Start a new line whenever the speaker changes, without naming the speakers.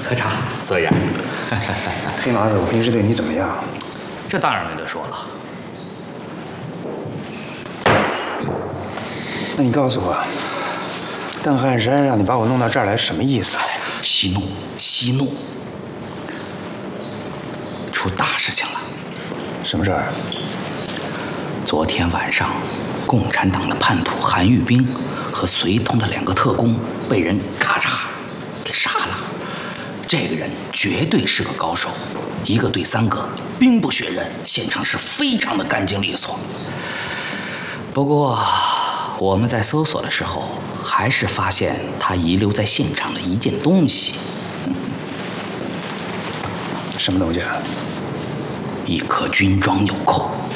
喝茶，泽言。
黑麻子，我平时对你怎么样？
这当然没得说了。
那你告诉我，邓汉山让你把我弄到这儿来，什么意思？
息怒，息怒，出大事情了。
什么事儿？
昨天晚上，共产党的叛徒韩玉兵和随同的2个特工被人咔嚓给杀了。这个人绝对是个高手，1个对3个，兵不血刃，现场是非常的干净利索。不过，我们在搜索的时候，还是发现他遗留在现场的一件东西。
什么东西啊？
一颗军装纽扣。